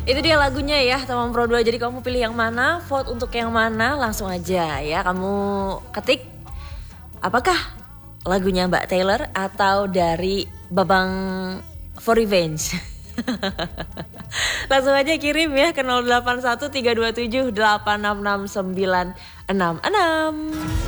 Itu dia lagunya ya, Tamam Pro 2. Jadi kamu pilih yang mana, vote untuk yang mana, langsung aja ya kamu ketik apakah lagunya Mbak Taylor atau dari Babang For Revenge. Langsung aja kirim ya ke 081 327 866 966.